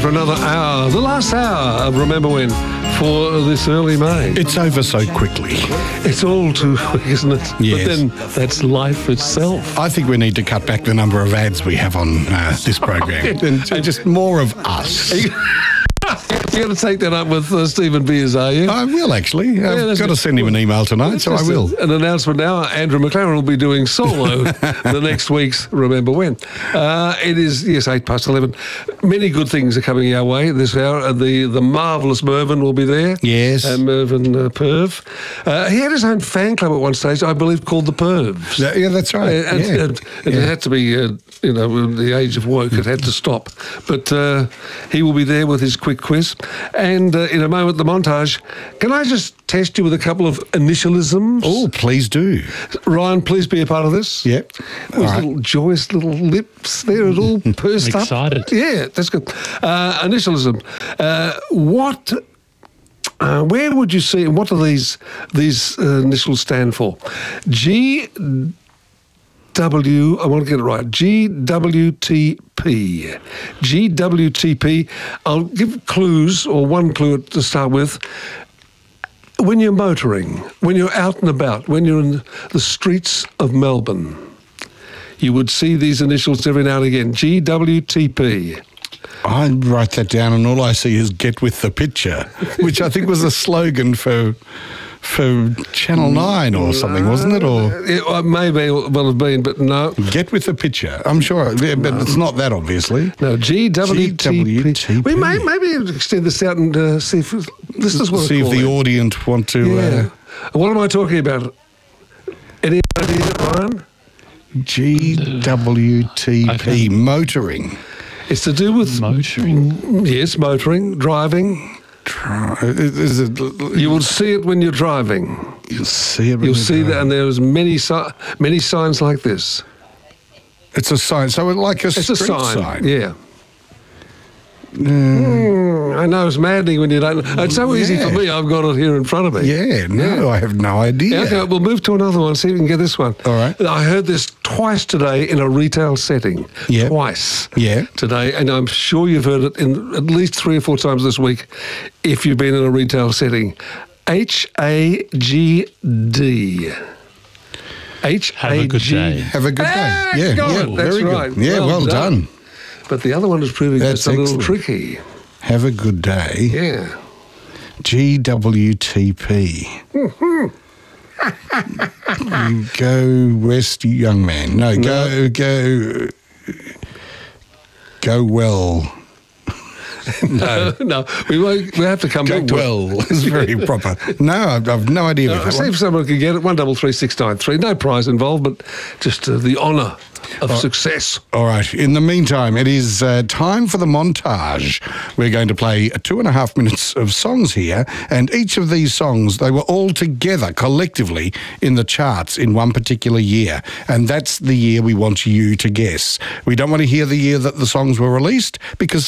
for another hour, the last hour of Remember When for this early May. It's over so quickly. It's all too quick, isn't it? Yes. But then that's life itself. I think we need to cut back the number of ads we have on this program and just more of us. You're going to take that up with Stephen Beers, are you? I will, actually. I've got to send him an email tonight, so I will. An announcement now. Andrew McLaren will be doing solo the next week's Remember When. It is, yes, 11:08. Many good things are coming our way this hour. The marvellous Mervyn will be there. Yes. Mervyn Perv. He had his own fan club at one stage, I believe, called the Pervs. Yeah, that's right. It had to be, the age of woke, it had to stop. But he will be there with his quick quiz. And in a moment, the montage. Can I just test you with a couple of initialisms? Oh, please do. Ryan, please be a part of this. Yep. Those little joyous little lips there, it all pursed up. Excited. Yeah, that's good. Initialism. Where would you see, what do these initials stand for? I want to get it right. GWTP. GWTP. I'll give clues, or one clue to start with. When you're motoring, when you're out and about, when you're in the streets of Melbourne, you would see these initials every now and again. GWTP. I write that down and all I see is "Get with the picture," which I think was a slogan for Channel 9 or something, wasn't it? Or it may well have been, but no. Get with the picture. I'm sure, but it's not that, obviously. No, GWTP. We may maybe extend this out and see if this is what see if the audience want to. Yeah. What am I talking about? Any idea, Ryan? GWTP. Okay. Motoring. It's to do with motoring. Yes, motoring, driving. You will see it when you're driving. You'll see it. You'll see that, and there's many signs like this. It's a sign. So like a street sign. Yeah. I know it's maddening when you don't. It's so easy for me. I've got it here in front of me. Yeah. No, I have no idea. Yeah, okay, we'll move to another one. See if we can get this one. All right. I heard this twice today in a retail setting. Yeah. Twice. Yeah. Today, and I'm sure you've heard it in at least 3 or 4 times this week, if you've been in a retail setting. HAGD. Have a good day. Have a good day. Yeah. That's very right. good. Yeah. Well done. But the other one is proving That's it's a little excellent. tricky. Have a good day. Yeah. GWTP. Go west, young man. No, go well. No, we have to come back to well. It's very proper. No, I've no idea. See if someone can get it. 133693. No prize involved, but just the honour of success. All right. In the meantime, it is time for the montage. We're going to play 2.5 minutes of songs here, and each of these songs, they were all together collectively in the charts in one particular year, and that's the year we want you to guess. We don't want to hear the year that the songs were released, because